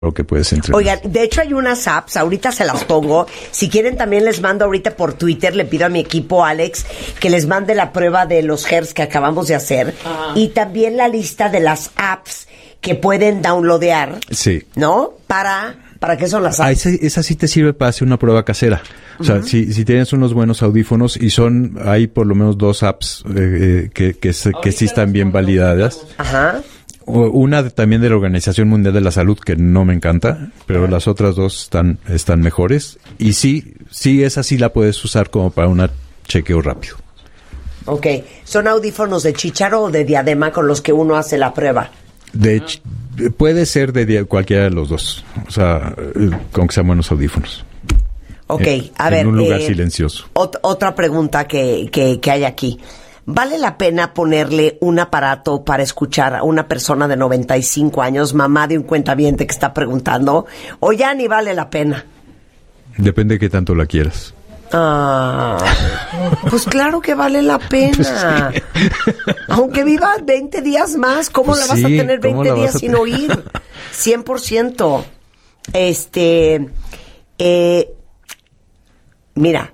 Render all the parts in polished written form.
lo que puedes entrenar. Oigan, de hecho hay unas apps, ahorita se las pongo. Si quieren también les mando ahorita por Twitter, le pido a mi equipo, Alex, que les mande la prueba de los hertz que acabamos de hacer. Y también la lista de las apps que pueden downloadear. Sí. ¿No? ¿Para qué son las apps? Esa sí te sirve para hacer una prueba casera. O sea, si tienes unos buenos audífonos y hay por lo menos 2 apps que sí están bien validadas. Ajá. Una también de la Organización Mundial de la Salud, que no me encanta, pero las otras 2 están mejores. Y sí, esa sí la puedes usar como para un chequeo rápido. Ok. ¿Son audífonos de chícharo o de diadema con los que uno hace la prueba? Puede ser de cualquiera de los 2. O sea, con que sean buenos audífonos. Ok, a ver. En un lugar silencioso. Otra pregunta que hay aquí. ¿Vale la pena ponerle un aparato para escuchar a una persona de 95 años, mamá de un cuentaviente que está preguntando, o ya ni vale la pena? Depende de qué tanto la quieras. Pues claro que vale la pena. Pues sí. Aunque viva 20 días más, ¿cómo la vas a tener 20 días sin oír? 100%. Mira.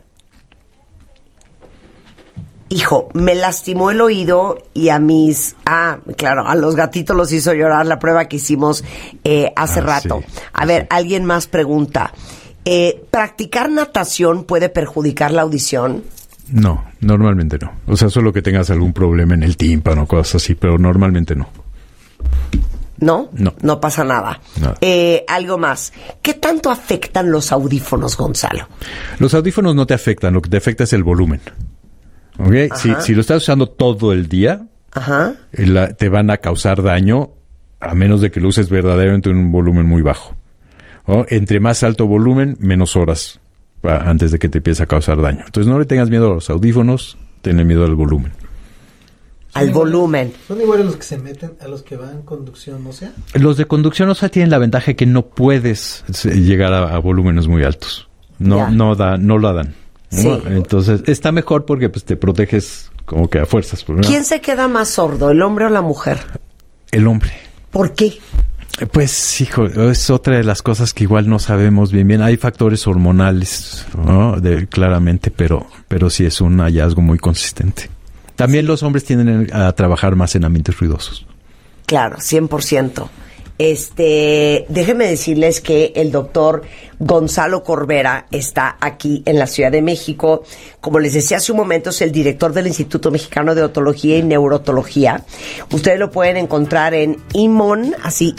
Hijo, me lastimó el oído y a los gatitos los hizo llorar la prueba que hicimos hace rato. Sí, a ver, alguien más pregunta. ¿Practicar natación puede perjudicar la audición? No, normalmente no. O sea, solo que tengas algún problema en el tímpano, cosas así, pero normalmente no. ¿No? No. No pasa nada. Algo más. ¿Qué tanto afectan los audífonos, Gonzalo? Los audífonos no te afectan, lo que te afecta es el volumen. ¿Ok? Si lo estás usando todo el día, te van a causar daño, a menos de que lo uses verdaderamente en un volumen muy bajo. Entre más alto volumen, menos horas antes de que te empiece a causar daño. Entonces no le tengas miedo a los audífonos, tenle miedo al volumen. Al volumen. ¿Son iguales los que se meten a los que van en conducción ósea? Los de conducción ósea tienen la ventaja de que no puedes llegar a volúmenes muy altos. No la dan. Sí. Entonces está mejor porque pues te proteges como que a fuerzas. ¿Quién se queda más sordo, el hombre o la mujer? El hombre. ¿Por qué? Pues, hijo, es otra de las cosas que igual no sabemos bien. Hay factores hormonales, ¿no? Claramente, pero sí es un hallazgo muy consistente. También los hombres tienden a trabajar más en ambientes ruidosos. Claro, 100%. Déjenme decirles que el doctor Gonzalo Corbera está aquí en la Ciudad de México. Como les decía hace un momento, es el director del Instituto Mexicano de Otología y Neurotología. Ustedes lo pueden encontrar en imon, así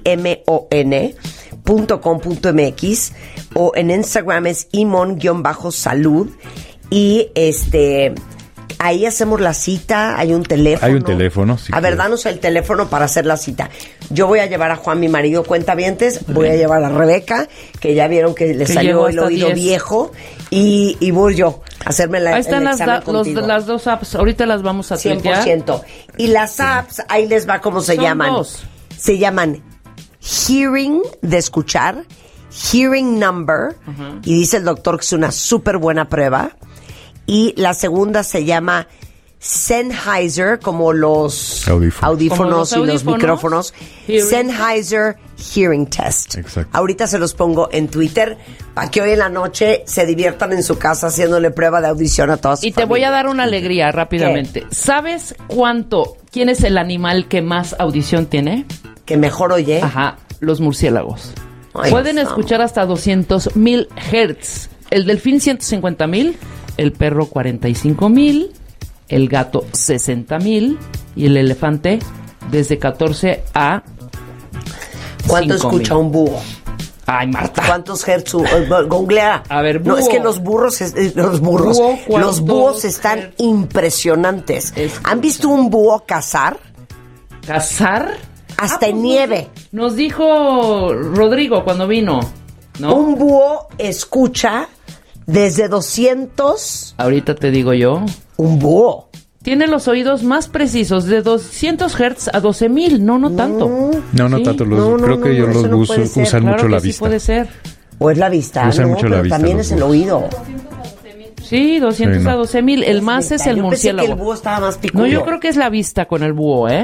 imon.com.mx, o en Instagram es imon_salud. Y ahí hacemos la cita, hay un teléfono. Hay un teléfono. A ver, danos el teléfono para hacer la cita. Yo voy a llevar a Juan, mi marido, cuentavientes, voy a llevar a Rebeca, que ya vieron que le salió el oído 10. Viejo, y voy yo a hacerme ahí están las 2 apps, ahorita las vamos a tuitear. 100%. Y las apps, ahí les va cómo se llaman. 2. Se llaman Hearing, de escuchar, Hearing Number, y dice el doctor que es una súper buena prueba. Y la segunda se llama Sennheiser, como los audífonos y los micrófonos. Sennheiser Hearing Test. Exacto. Ahorita se los pongo en Twitter para que hoy en la noche se diviertan en su casa haciéndole prueba de audición a todas sus familias. Voy a dar una alegría rápidamente. ¿Qué? ¿Sabes quién es el animal que más audición tiene? ¿Que mejor oye? Ajá, los murciélagos. Ay, pueden escuchar hasta 200,000 hertz. El delfín 150,000, el perro 45,000, el gato 60,000 y el elefante desde 14 a ¿Cuánto 5,000. escucha un búho? Ay, Marta. ¿Cuántos hertz? Googlea. A ver, búho. No, es que los búhos están impresionantes. ¿Han visto un búho cazar? ¿Cazar? Hasta en nieve. Nos dijo Rodrigo cuando vino, ¿no? Un búho escucha desde 200. Ahorita te digo yo. Un búho. Tiene los oídos más precisos, de 200 Hz a 12,000, no tanto. No tanto. Creo que los búhos usan claro mucho la sí vista. Puede ser. ¿O es la vista? Usan mucho la vista, también es el oído. Sí, 200 a 12,000. El más es el Yo pensé murciélago. que el búho estaba más picudo. No, yo creo que es la vista con el búho, ¿eh?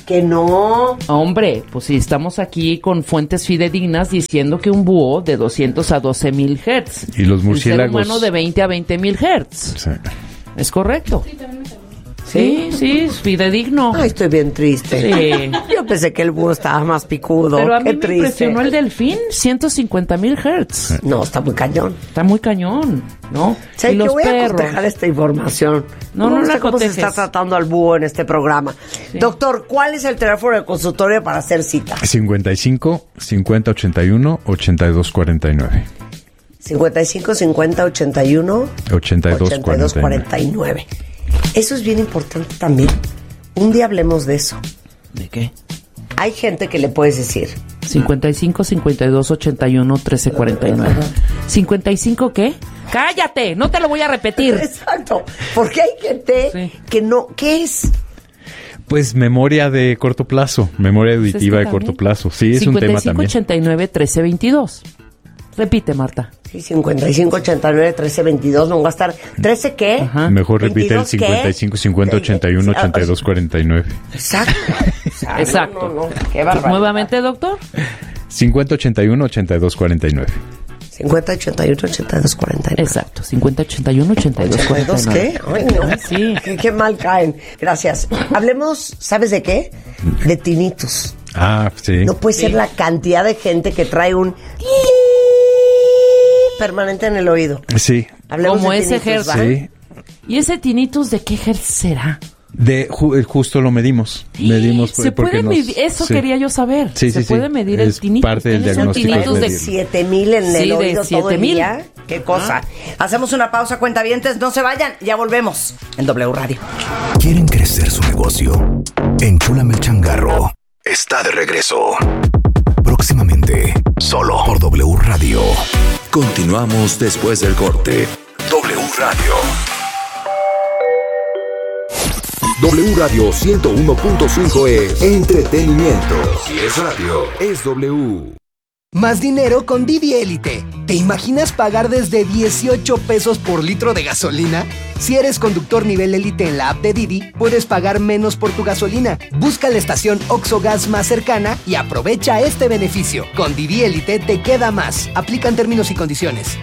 Que no. Hombre, pues sí, estamos aquí con fuentes fidedignas diciendo que un búho de 200 a 12,000 Hz. Y los murciélagos. Un ser humano de 20 a 20,000 Hz. Sí. ¿Es correcto? Sí, es fidedigno. Ay, estoy bien triste. Sí. Yo pensé que el búho estaba más picudo. Pero a mí Qué me triste. impresionó el delfín, 150,000 Hz. No, está muy cañón. Está muy cañón, ¿no? Sí, Y los que voy a perros. cotejar esta información. No sé la cómo se cotejes. está tratando al búho en este programa. Sí. Doctor, ¿cuál es el teléfono de consultorio para hacer cita? 55 50 81 82 49. 55 50 81 82 49. Eso es bien importante también. Un día hablemos de eso. ¿De qué? Hay gente que le puedes decir 55 52 81 13 49. ¿55 qué? ¡Cállate! No te lo voy a repetir. Exacto, porque hay gente que no, ¿qué es? Pues memoria de corto plazo, memoria auditiva de corto plazo. Sí, es un tema también. 55 89 13 22. Repite, Marta. Sí, 55 89 13 22, no va a estar 13 ¿qué? Ajá. Mejor repite el 22 ¿qué? 55 50 81 82 49. Exacto. Exacto. No, qué barbaridad. Nuevamente, doctor. 50 81 82 49. 50 81 82 49. Exacto. 50 81 82 ¿82 49. qué? Ay, no. Sí. Qué mal caen. Gracias. Hablemos, ¿sabes de qué? De tinnitus. Ah, sí. No puede ser la cantidad de gente que trae un permanente en el oído. Sí. Hablemos Como de ese tinnitus, hertz. ¿va? Sí. ¿Y ese tinnitus de qué hertz será? Justo lo medimos. Medimos Se puede medir, eso sí. quería yo saber. Sí, se sí, puede sí. medir Es el tinnitus. parte del ¿Tienes un diagnóstico tinnitus es De medirlo. 7,000 en el Sí, de oído todo el 7,000. día. Qué cosa. Hacemos una pausa, cuentavientes. No se vayan. Ya volvemos en W Radio. ¿Quieren crecer su negocio? Enchúlame el changarro. Está de regreso. Próximamente, solo por W Radio. Continuamos después del corte. W Radio. W Radio 101.5 es entretenimiento. Si es radio, es W. Más dinero con Didi Élite. ¿Te imaginas pagar desde 18 pesos por litro de gasolina? Si eres conductor nivel élite en la app de Didi, puedes pagar menos por tu gasolina. Busca la estación Oxxo Gas más cercana y aprovecha este beneficio. Con Didi Élite te queda más. Aplican términos y condiciones.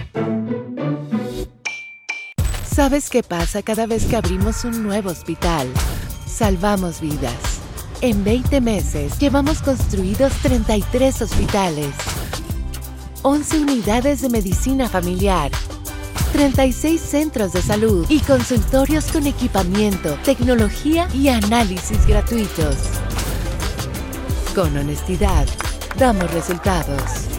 ¿Sabes qué pasa cada vez que abrimos un nuevo hospital? Salvamos vidas. En 20 meses llevamos construidos 33 hospitales, 11 unidades de medicina familiar, 36 centros de salud y consultorios con equipamiento, tecnología y análisis gratuitos. Con honestidad, damos resultados.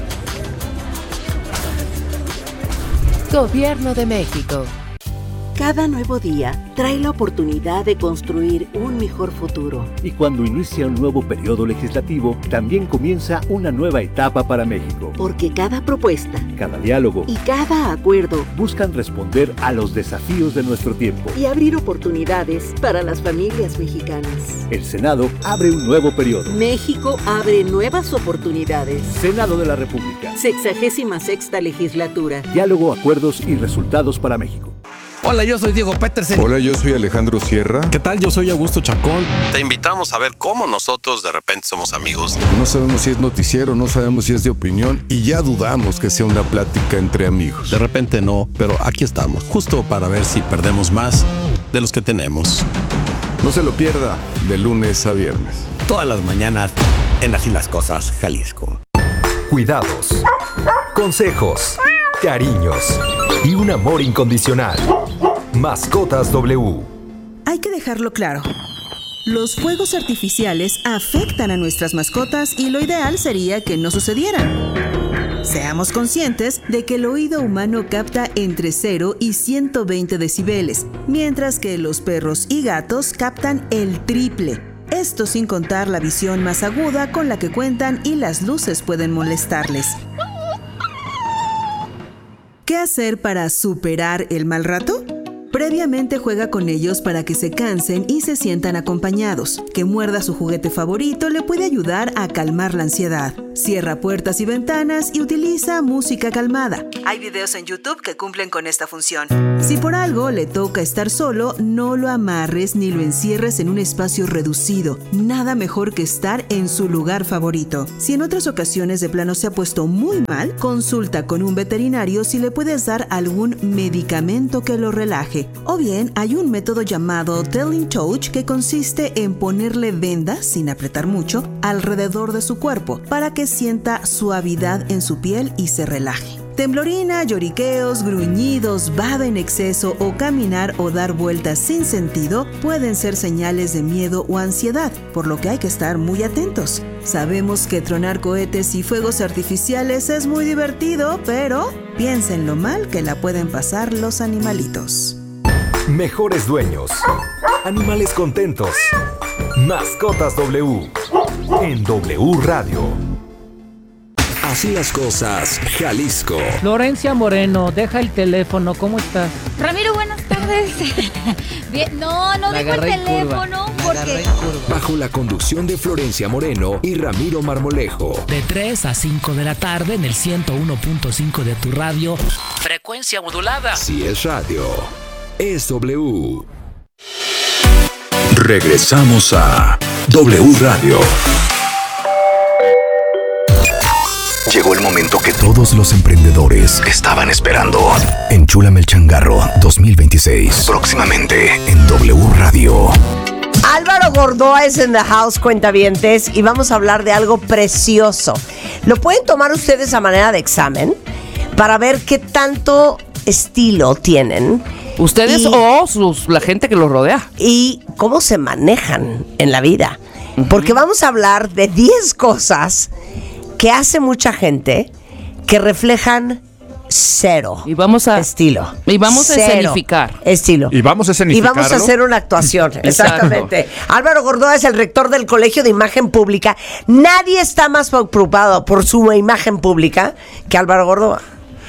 Gobierno de México. Cada nuevo día trae la oportunidad de construir un mejor futuro. Y cuando inicia un nuevo periodo legislativo, también comienza una nueva etapa para México. Porque cada propuesta, cada diálogo y cada acuerdo buscan responder a los desafíos de nuestro tiempo y abrir oportunidades para las familias mexicanas. El Senado abre un nuevo periodo. México abre nuevas oportunidades. Senado de la República. 66ª legislatura. Diálogo, acuerdos y resultados para México. Hola, yo soy Diego Petersen. Hola, yo soy Alejandro Sierra. ¿Qué tal? Yo soy Augusto Chacón. Te invitamos a ver cómo nosotros de repente somos amigos. No sabemos si es noticiero, no sabemos si es de opinión y ya dudamos que sea una plática entre amigos. De repente no, pero aquí estamos, justo para ver si perdemos más de los que tenemos. No se lo pierda, de lunes a viernes. Todas las mañanas en Así las Cosas, Jalisco. Cuidados, consejos, cariños y un amor incondicional. Mascotas W. Hay que dejarlo claro. Los fuegos artificiales afectan a nuestras mascotas y lo ideal sería que no sucedieran. Seamos conscientes de que el oído humano capta entre 0 y 120 decibeles, mientras que los perros y gatos captan el triple. Esto sin contar la visión más aguda con la que cuentan y las luces pueden molestarles. ¿Qué hacer para superar el mal rato? Previamente juega con ellos para que se cansen y se sientan acompañados. Que muerda su juguete favorito le puede ayudar a calmar la ansiedad. Cierra puertas y ventanas y utiliza música calmada. Hay videos en YouTube que cumplen con esta función. Si por algo le toca estar solo, no lo amarres ni lo encierres en un espacio reducido. Nada mejor que estar en su lugar favorito. Si en otras ocasiones de plano se ha puesto muy mal, consulta con un veterinario si le puedes dar algún medicamento que lo relaje. O bien, hay un método llamado Telling Touch que consiste en ponerle vendas, sin apretar mucho, alrededor de su cuerpo para que sienta suavidad en su piel y se relaje. Temblorina, lloriqueos, gruñidos, baba en exceso o caminar o dar vueltas sin sentido pueden ser señales de miedo o ansiedad, por lo que hay que estar muy atentos. Sabemos que tronar cohetes y fuegos artificiales es muy divertido, pero piensen lo mal que la pueden pasar los animalitos. Mejores dueños. Animales contentos. Mascotas W. En W Radio. Así las cosas, Jalisco. Florencia Moreno, deja el teléfono, ¿cómo estás? Ramiro, buenas tardes. Bien, no dejo el teléfono porque... Bajo la conducción de Florencia Moreno y Ramiro Marmolejo. De 3 a 5 de la tarde en el 101.5 de tu radio. Frecuencia modulada. Si es radio, es W. Regresamos a W Radio. Llegó el momento que todos los emprendedores estaban esperando. Enchúlame el changarro 2026. Próximamente en W Radio. Álvaro Gordoa es en the house, cuentavientes, y vamos a hablar de algo precioso. Lo pueden tomar ustedes a manera de examen para ver qué tanto estilo tienen. Ustedes la gente que los rodea. Y cómo se manejan en la vida. Porque vamos a hablar de 10 cosas que hace mucha gente que reflejan cero estilo. Y vamos a escenificar. Estilo. Y vamos a escenificarlo. Y vamos a hacer una actuación. Exactamente. Álvaro Gordoa es el rector del Colegio de Imagen Pública. Nadie está más preocupado por su imagen pública que Álvaro Gordoa.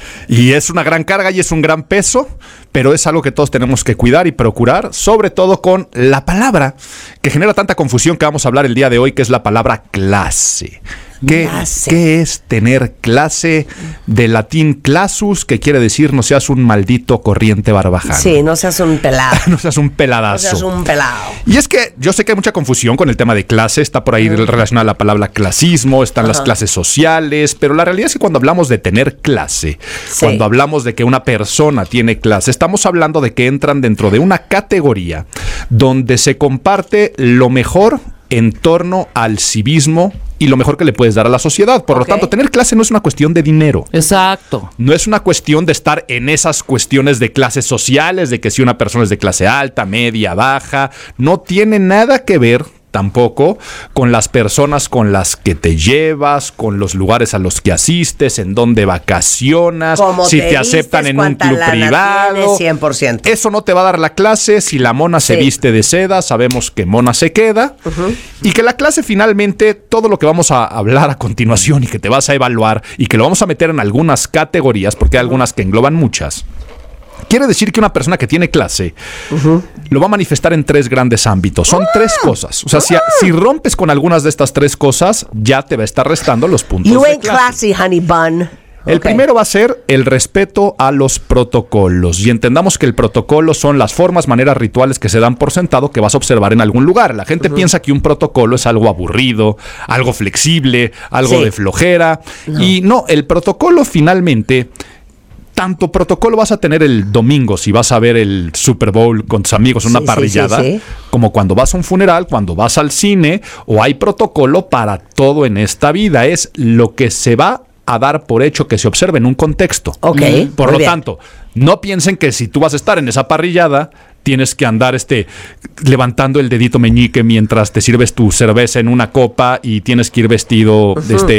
Y es una gran carga y es un gran peso, pero es algo que todos tenemos que cuidar y procurar, sobre todo con la palabra que genera tanta confusión que vamos a hablar el día de hoy, que es la palabra clase. ¿Qué es tener clase? De latín classus, que quiere decir no seas un maldito corriente barbajano. Sí, no seas un pelado. No seas un peladazo. No seas un pelado. Y es que yo sé que hay mucha confusión con el tema de clase. Está por ahí relacionada la palabra clasismo, están las clases sociales, pero la realidad es que cuando hablamos de tener clase, cuando hablamos de que una persona tiene clase, estamos hablando de que entran dentro de una categoría donde se comparte lo mejor en torno al civismo y lo mejor que le puedes dar a la sociedad. Por lo tanto, tener clase no es una cuestión de dinero. Exacto. No es una cuestión de estar en esas cuestiones de clases sociales, de que si una persona es de clase alta, media, baja. No tiene nada que ver tampoco con las personas con las que te llevas, con los lugares a los que asistes, en donde vacacionas, si te aceptan en un club privado. 100%. Eso no te va a dar la clase. Si la mona se viste de seda, sabemos que mona se queda. Y que la clase finalmente, todo lo que vamos a hablar a continuación y que te vas a evaluar y que lo vamos a meter en algunas categorías, porque hay algunas que engloban muchas, quiere decir que una persona que tiene clase lo va a manifestar en 3 grandes ámbitos. Son 3 cosas. O sea, si rompes con algunas de estas 3 cosas, ya te va a estar restando los puntos You de ain't classy, honey bun. El primero va a ser el respeto a los protocolos. Y entendamos que el protocolo son las formas, maneras, rituales que se dan por sentado que vas a observar en algún lugar. La gente piensa que un protocolo es algo aburrido, algo flexible, algo de flojera. Y no, el protocolo finalmente... Tanto protocolo vas a tener el domingo si vas a ver el Super Bowl con tus amigos en una parrillada, como cuando vas a un funeral, cuando vas al cine, o hay protocolo para todo en esta vida. Es lo que se va a dar por hecho que se observe en un contexto. Por lo tanto, no piensen que si tú vas a estar en esa parrillada, tienes que andar levantando el dedito meñique mientras te sirves tu cerveza en una copa y tienes que ir vestido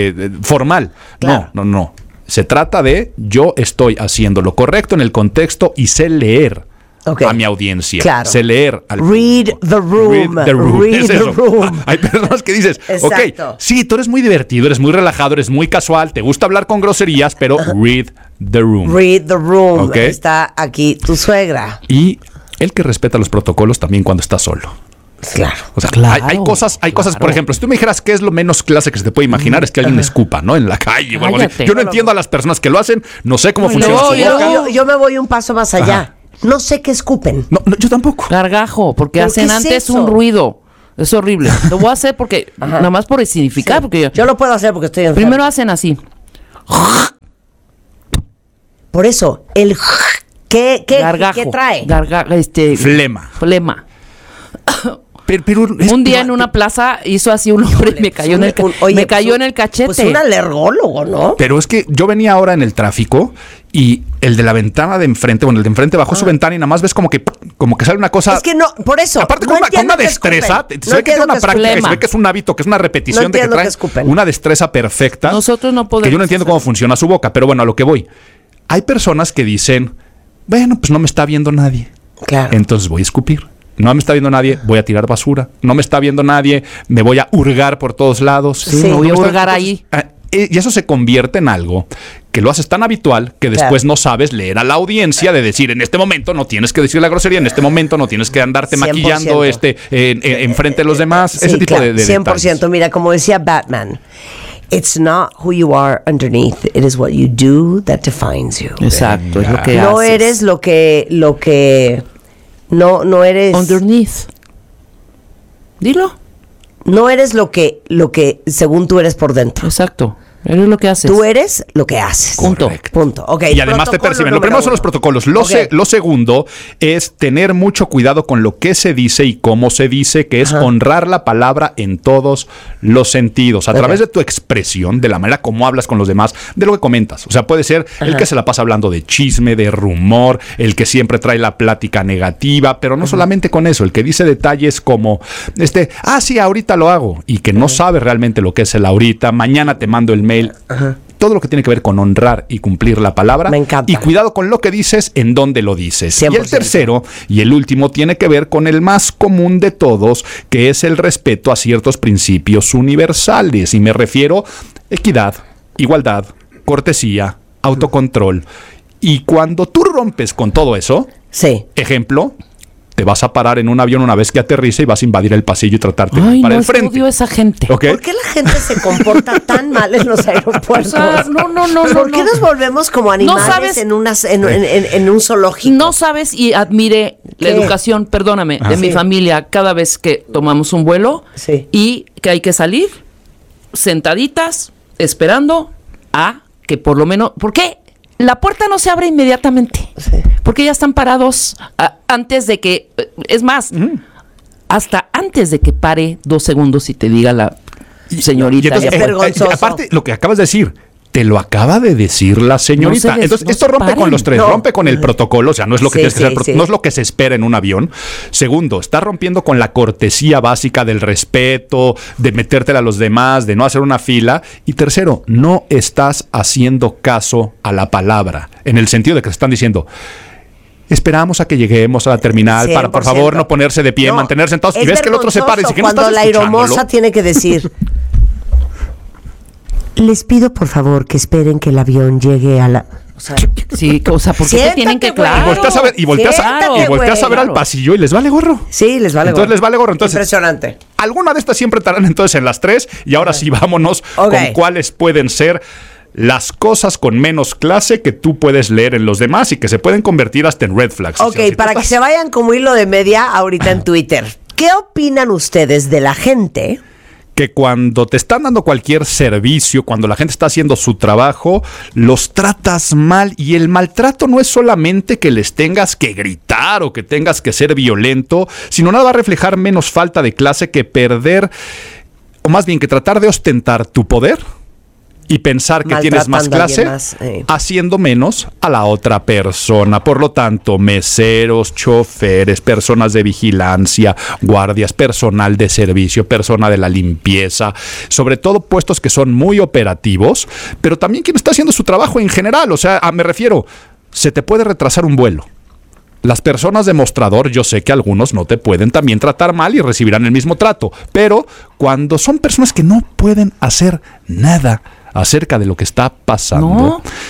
formal. Claro. No. Se trata de yo estoy haciendo lo correcto en el contexto y sé leer a mi audiencia. Claro. Sé leer al Read the room. Read the room. Read the room. Hay personas que dices, sí, tú eres muy divertido, eres muy relajado, eres muy casual, te gusta hablar con groserías, pero read the room. Read the room. Está aquí tu suegra. Y el que respeta los protocolos también cuando está solo. Claro. O sea, hay cosas, por ejemplo, si tú me dijeras qué es lo menos clase que se te puede imaginar, es que alguien escupa, ¿no? En la calle o algo así. Yo no entiendo a las personas que lo hacen, no sé cómo funciona su boca. Yo me voy un paso más allá. No sé qué escupen. No, yo tampoco. Gargajo, porque hacen antes un ruido. Es horrible. Lo voy a hacer porque, nada más por significar, porque yo lo puedo hacer porque estoy enfermo. Primero hacen así. Por eso, el ¿qué trae? Flema. Pero un día en una plaza hizo así un hombre y me cayó en el cachete. Pues un alergólogo, ¿no? Pero es que yo venía ahora en el tráfico y el de la ventana de enfrente, el de enfrente bajó su ventana y nada más ves como que sale una cosa. Es que no, por eso. Aparte con una destreza, se ve que es una práctica, se ve que es un hábito, que es una repetición de que trae una destreza perfecta. Nosotros no podemos. Que yo no entiendo cómo funciona su boca, pero bueno, a lo que voy. Hay personas que dicen, bueno, pues no me está viendo nadie. Claro. Entonces voy a escupir. No me está viendo nadie, voy a tirar basura. No me está viendo nadie, me voy a hurgar por todos lados. Sí, voy a hurgar ahí. Y eso se convierte en algo que lo haces tan habitual que después no sabes leer a la audiencia de decir, en este momento no tienes que decir la grosería, en este momento no tienes que andarte 100%. Maquillando enfrente de los demás. Sí, ese tipo de 100%. Detalles. Mira, como decía Batman, it's not who you are underneath, it is what you do that defines you. Exacto, es lo que no haces. Eres lo que no eres underneath. Dilo. No eres lo que según tú eres por dentro. Exacto. Eres lo que haces. Tú eres lo que haces. Punto. Okay, y además te perciben. Lo primero son los protocolos. Lo segundo es tener mucho cuidado con lo que se dice y cómo se dice, que es honrar la palabra en todos los sentidos. A través de tu expresión, de la manera como hablas con los demás, de lo que comentas. O sea, puede ser el que se la pasa hablando de chisme, de rumor, el que siempre trae la plática negativa, pero no solamente con eso, el que dice detalles como, sí, ahorita lo hago, y que no sabe realmente lo que es el ahorita, mañana te mando el mail. Todo lo que tiene que ver con honrar y cumplir la palabra. Me encanta. Y cuidado con lo que dices, en dónde lo dices. 100%. Y el tercero y el último tiene que ver con el más común de todos, que es el respeto a ciertos principios universales. Y me refiero a equidad, igualdad, cortesía, autocontrol. Y cuando tú rompes con todo eso, ejemplo, te vas a parar en un avión una vez que aterriza y vas a invadir el pasillo y tratarte para el frente. Odio a esa gente. ¿Okay? ¿Por qué la gente se comporta tan mal en los aeropuertos? O sea, no. ¿Por qué nos volvemos como animales en un zoológico? No sabes y admire la educación, perdóname, de mi familia cada vez que tomamos un vuelo y que hay que salir sentaditas esperando a que por lo menos... ¿Por qué? La puerta no se abre inmediatamente. Porque ya están parados antes de que... Es más, hasta antes de que pare 2 segundos y te diga la señorita. Y entonces, aparte, lo que acabas de decir, te lo acaba de decir la señorita. Entonces, esto rompe con los tres, rompe con el protocolo, o sea, no es lo que tienes que hacer, no es lo que se espera en un avión. Segundo, está rompiendo con la cortesía básica del respeto, de metértela a los demás, de no hacer una fila. Y tercero, no estás haciendo caso a la palabra, en el sentido de que te están diciendo, esperamos a que lleguemos a la terminal 100%. Para, por favor, no ponerse de pie, mantenerse sentados. Y ves que el otro se para y dice que no estás escuchándolo. Cuando la aeromoza tiene que decir... Les pido por favor que esperen que el avión llegue a la... ¿por qué te tienen que claro? Y volteas a ver al pasillo y les vale gorro. Sí, les vale gorro. Entonces les vale gorro. Entonces, impresionante. Alguna de estas siempre estarán entonces en las 3 y ahora sí vámonos con cuáles pueden ser las cosas con menos clase que tú puedes leer en los demás y que se pueden convertir hasta en red flags. Ok, para que se vayan como hilo de media ahorita en Twitter. ¿Qué opinan ustedes de la gente que cuando te están dando cualquier servicio, cuando la gente está haciendo su trabajo, los tratas mal? Y el maltrato no es solamente que les tengas que gritar o que tengas que ser violento, sino nada va a reflejar menos falta de clase que perder, o más bien que tratar de ostentar tu poder y pensar que tienes más clase haciendo menos a la otra persona. Por lo tanto, meseros, choferes, personas de vigilancia, guardias, personal de servicio, persona de la limpieza, sobre todo puestos que son muy operativos, pero también quien está haciendo su trabajo en general. O sea, me refiero, se te puede retrasar un vuelo. Las personas de mostrador, yo sé que algunos no te pueden también tratar mal y recibirán el mismo trato, pero cuando son personas que no pueden hacer nada acerca de lo que está pasando,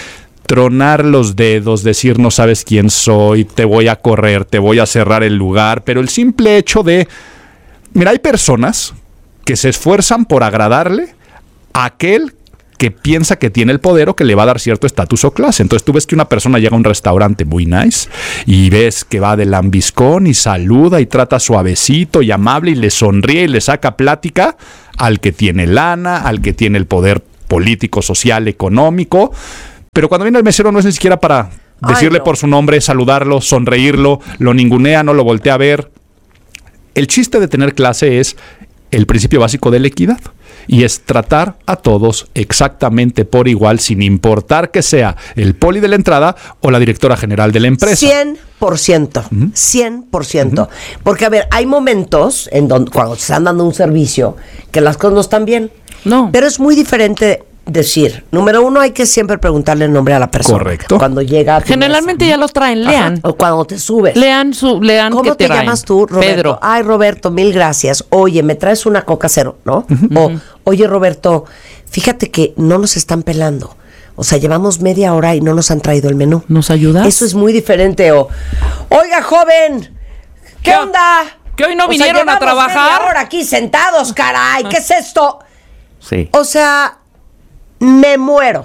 tronar los dedos, decir no sabes quién soy, te voy a correr, te voy a cerrar el lugar, pero el simple hecho de... Mira, hay personas que se esfuerzan por agradarle a aquel que piensa que tiene el poder o que le va a dar cierto estatus o clase. Entonces tú ves que una persona llega a un restaurante muy nice y ves que va de lambiscón y saluda y trata suavecito y amable y le sonríe y le saca plática al que tiene lana, al que tiene el poder político, social, económico. Pero cuando viene el mesero no es ni siquiera para decirle por su nombre, saludarlo, sonreírlo, lo ningunea, no lo voltea a ver. El chiste de tener clase es el principio básico de la equidad. Y es tratar a todos exactamente por igual, sin importar que sea el poli de la entrada o la directora general de la empresa. 100%. 100%. Porque, a ver, hay momentos en donde, cuando te están dando un servicio, que las cosas no están bien. No. Pero es muy diferente decir, número uno, hay que siempre preguntarle el nombre a la persona. Correcto. Cuando llega a tu Generalmente mesa. ya los traen, lean. O cuando te subes. Lean ¿Cómo que te llamas tú, Roberto? Pedro. Ay, Roberto, mil gracias. Oye, ¿me traes una Coca Cero, no? O, oye, Roberto, fíjate que no nos están pelando. O sea, llevamos media hora y no nos han traído el menú. ¿Nos ayudas? Eso es muy diferente. O, oiga, joven, ¿qué onda? ¿Que hoy no O sea, vinieron a llevamos trabajar? media hora aquí sentados, caray. ¿Qué es esto? Sí. O sea, me muero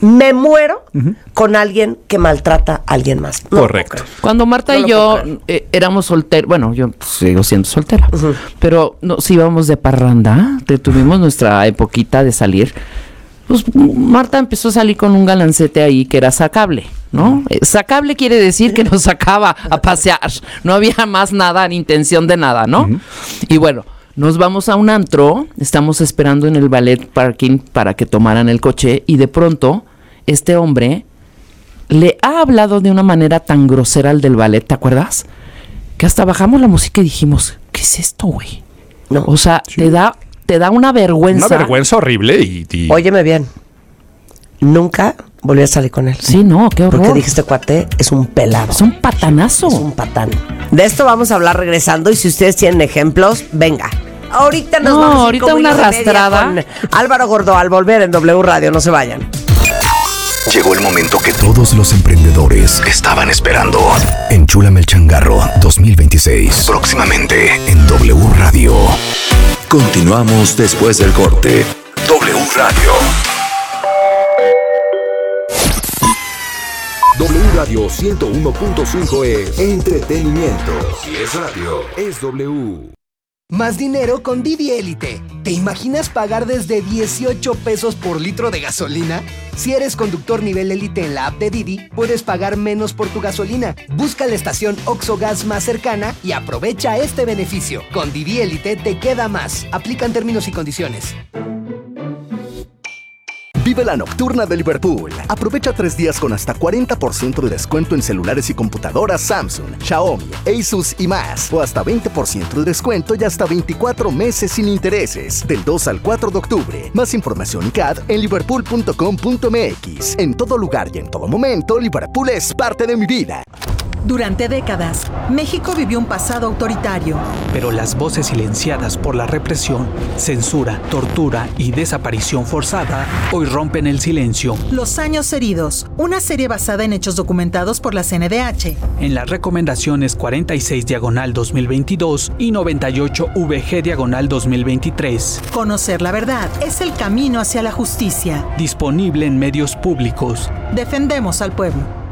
con alguien que maltrata a alguien más. No, correcto. Cuando Marta y yo éramos solteros, bueno, yo sigo siendo soltera, pero nos íbamos de parranda, tuvimos nuestra epoquita de salir. Pues Marta empezó a salir con un galancete ahí que era sacable, ¿no? Sacable quiere decir que nos sacaba a pasear, no había más nada, ni intención de nada, ¿no? Y bueno, nos vamos a un antro, estamos esperando en el ballet parking para que tomaran el coche y de pronto este hombre le ha hablado de una manera tan grosera al del ballet, ¿te acuerdas? Que hasta bajamos la música y dijimos, ¿qué es esto, güey? No. O sea, sí. te da una vergüenza. Una vergüenza horrible y... Óyeme bien, nunca volví a salir con él. Sí, no, qué horror. Porque dije, este cuate es un pelado. Es un patanazo. Es un patán. De esto vamos a hablar regresando y si ustedes tienen ejemplos, venga. Ahorita nos vamos a ir ahorita como una arrastrada con Álvaro Gordo al volver en W Radio. No se vayan. Llegó el momento que todos los emprendedores estaban esperando. Enchúlame el changarro 2026. Próximamente en W Radio. Continuamos después del corte. W Radio. W Radio 101.5 es entretenimiento. Si es radio, es W. Más dinero con Didi Élite. ¿Te imaginas pagar desde 18 pesos por litro de gasolina? Si eres conductor nivel élite en la app de Didi, puedes pagar menos por tu gasolina. Busca la estación Oxxo Gas más cercana y aprovecha este beneficio. Con Didi Élite te queda más. Aplican términos y condiciones. Vive la nocturna de Liverpool. Aprovecha 3 días con hasta 40% de descuento en celulares y computadoras Samsung, Xiaomi, Asus y más. O hasta 20% de descuento y hasta 24 meses sin intereses. Del 2 al 4 de octubre. Más información y CAD en liverpool.com.mx. En todo lugar y en todo momento, Liverpool es parte de mi vida. Durante décadas, México vivió un pasado autoritario. Pero las voces silenciadas por la represión, censura, tortura y desaparición forzada hoy rompen el silencio. Los años heridos, una serie basada en hechos documentados por la CNDH. En las recomendaciones 46/2022 y 98VG/2023. Conocer la verdad es el camino hacia la justicia. Disponible en medios públicos. Defendemos al pueblo.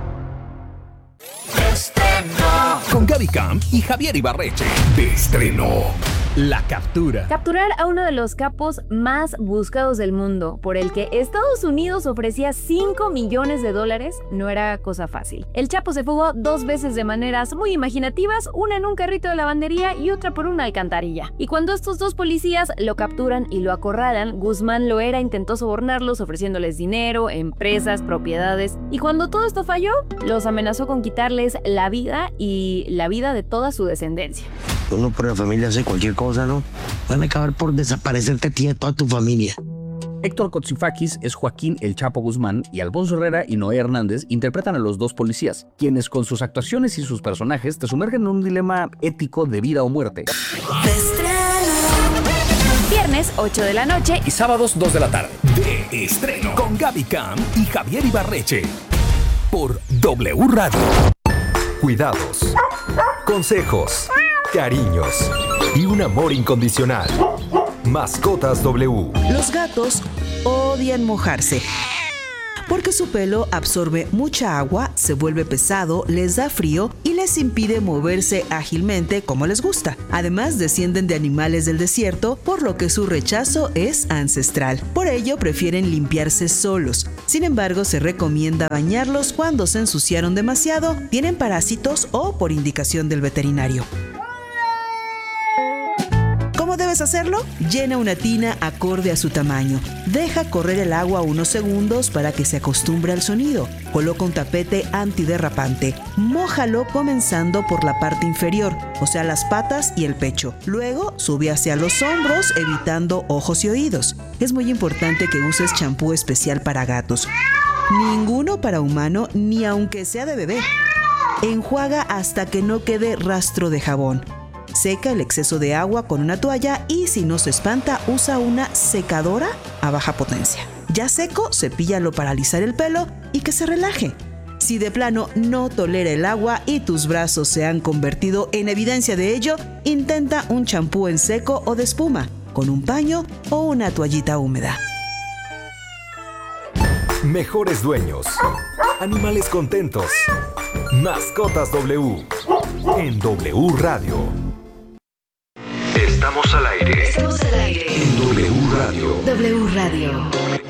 Con Gaby Camp y Javier Ibarreche. De estreno. La captura. Capturar a uno de los capos más buscados del mundo, por el que Estados Unidos ofrecía $5 millones, no era cosa fácil. El Chapo se fugó 2 veces de maneras muy imaginativas, una en un carrito de lavandería y otra por una alcantarilla. Y cuando estos 2 policías lo capturan y lo acorralan, Guzmán Loera intentó sobornarlos ofreciéndoles dinero, empresas, propiedades. Y cuando todo esto falló, los amenazó con quitarles la vida y la vida de toda su descendencia. Uno por la familia hace cualquier cosa, ¿no? Van a acabar por desaparecerte a ti y a toda tu familia. Héctor Kotzifakis es Joaquín El Chapo Guzmán y Alfonso Herrera y Noé Hernández interpretan a los 2 policías, quienes con sus actuaciones y sus personajes te sumergen en un dilema ético de vida o muerte. Viernes 8 de la noche y sábados 2 de la tarde. De estreno. Con Gaby Camp y Javier Ibarreche. por W Radio. Cuidados, consejos, cariños y un amor incondicional. Mascotas W. Los gatos odian mojarse porque su pelo absorbe mucha agua, se vuelve pesado, les da frío y les impide moverse ágilmente como les gusta. Además, descienden de animales del desierto, por lo que su rechazo es ancestral. Por ello, prefieren limpiarse solos. Sin embargo, se recomienda bañarlos cuando se ensuciaron demasiado, tienen parásitos o por indicación del veterinario. ¿Cómo debes hacerlo? Llena una tina acorde a su tamaño. Deja correr el agua unos segundos para que se acostumbre al sonido. Coloca un tapete antiderrapante. Mójalo comenzando por la parte inferior, o sea, las patas y el pecho. Luego sube hacia los hombros, evitando ojos y oídos. Es muy importante que uses champú especial para gatos. Ninguno para humano, ni aunque sea de bebé. Enjuaga hasta que no quede rastro de jabón. Seca el exceso de agua con una toalla y si no se espanta, usa una secadora a baja potencia. Ya seco, cepíllalo para alisar el pelo y que se relaje. Si de plano no tolera el agua y tus brazos se han convertido en evidencia de ello, intenta un champú en seco o de espuma, con un paño o una toallita húmeda. Mejores dueños. Animales contentos. Mascotas W. En W Radio. Estamos al aire. Estamos al aire. En W Radio. W Radio.